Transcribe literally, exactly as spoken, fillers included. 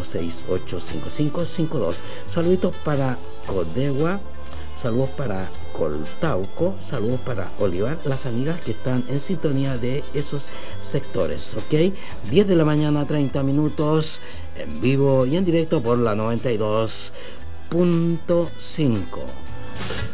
dos seis ocho cinco cinco cinco dos. Saluditos para Codegua, saludos para Coltauco, saludos para Olivar, las amigas que están en sintonía de esos sectores, ¿ok? diez de la mañana, treinta minutos, en vivo y en directo por la noventa y dos punto cinco.